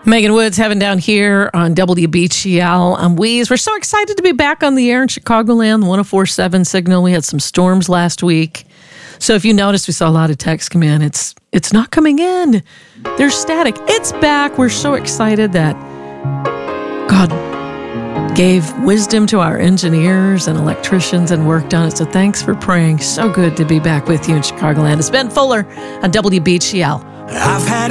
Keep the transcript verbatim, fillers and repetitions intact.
Megan Woods having down here on W B G L on Weez. We're so excited to be back on the air in Chicagoland, the one oh four point seven signal. We had some storms last week. So if you noticed, we saw a lot of texts come in. It's it's not coming in. There's static. It's back. We're so excited that God gave wisdom to our engineers and electricians and worked on it. So thanks for praying. So good to be back with you in Chicagoland. It's Ben Fuller on W B G L. I've had